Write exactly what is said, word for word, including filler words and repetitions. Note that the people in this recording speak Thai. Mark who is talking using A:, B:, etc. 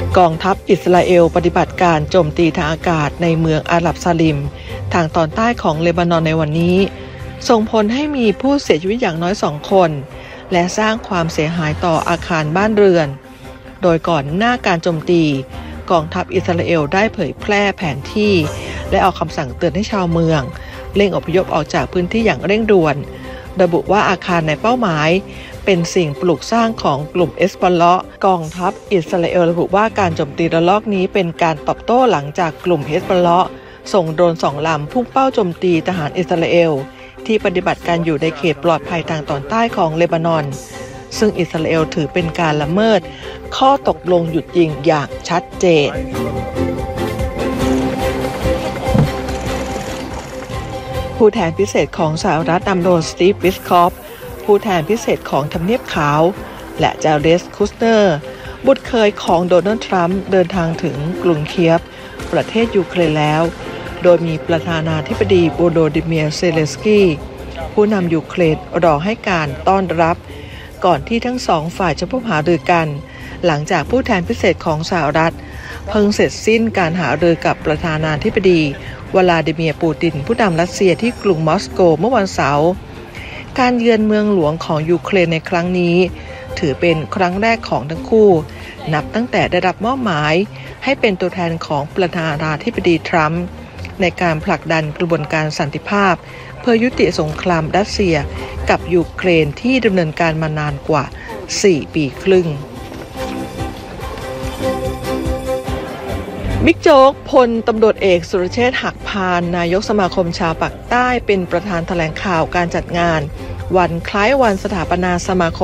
A: กองทัพอิสราเอลปฏิบัติการโจมตีทางอากาศในเมืองอาหรับซาลิมทางตอนใต้ของเลบานอนในวันนี้ส่งผลให้มีผู้เสียชีวิตอย่างน้อยสองคนและสร้างความเสียหายต่ออาคารบ้านเรือนโดยก่อนหน้าการโจมตีกองทัพอิสราเอลได้เผยแพร่แผนที่และออกคำสั่งเตือนให้ชาวเมืองเร่งอพยพออกจากพื้นที่อย่างเร่งด่วนระบุว่าอาคารในเป้าหมายเป็นสิ่งปลูกสร้างของกลุ่มเฮซบอลเลาะห์กองทัพอิสราเอลระบุว่าการโจมตีระลอกนี้เป็นการตอบโต้หลังจากกลุ่มเฮซบอลเลาะห์ส่งโดรนสองลำพุ่งเป้าโจมตีทหารอิสราเอลที่ปฏิบัติการอยู่ในเขตปลอดภัยทางตอนใต้ของเลบานอนซึ่งอิสราเอลถือเป็นการละเมิดข้อตกลงหยุดยิงอย่างชัดเจนผู้แทนพิเศษของสหรัฐนำโดยสตีฟ วิสคอฟผู้แทนพิเศษของทำเนียบขาวและจาเรด คุชเนอร์บุตรเคยของโดนัลด์ทรัมป์เดินทางถึงกรุงเคียฟประเทศยูเครนแล้วโดยมีประธานาธิบดีโวโลดิเมียร์ เซเลนสกี้ผู้นำยูเครนรอให้การต้อนรับก่อนที่ทั้งสองฝ่ายจะพบหารือกันหลังจากผู้แทนพิเศษของสหรัฐเพิ่งเสร็จสิ้นการหารือกับประธานาธิบดีวลาดิเมียร์ปูตินผู้นำรัสเซียที่กรุงมอสโกเมื่อวันเสาร์การเยือนเมืองหลวงของยูเครนในครั้งนี้ถือเป็นครั้งแรกของทั้งคู่นับตั้งแต่ได้รับมอบหมายให้เป็นตัวแทนของประธานาธิบดีทรัมป์ในการผลักดันกระบวนการสันติภาพเพื่อยุติสงครามรัสเซียกับยูเครนที่ดำเนินการมานานกว่าสี่ปีครึ่งบิ๊กโจ๊กพลตำรวจเอกสุรเชษฐ์หักพานนายกสมาคมชาวปากใต้เป็นประธานแถลงข่าวการจัดงานวันคล้ายวันสถาปนาสมาคม